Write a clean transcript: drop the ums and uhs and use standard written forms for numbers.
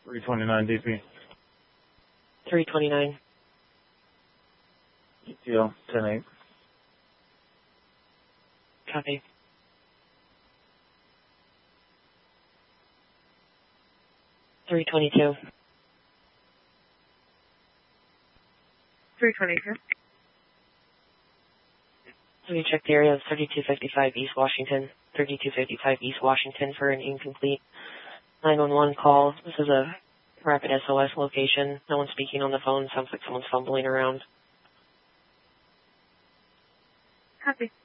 329 DP. 329. ETL 10-8. Copy. $322. 322. Have you checked the area of 3255 East Washington, 3255 East Washington for an incomplete 911 call? This is a rapid SOS location. No one's speaking on the phone. Sounds like someone's fumbling around. Copy.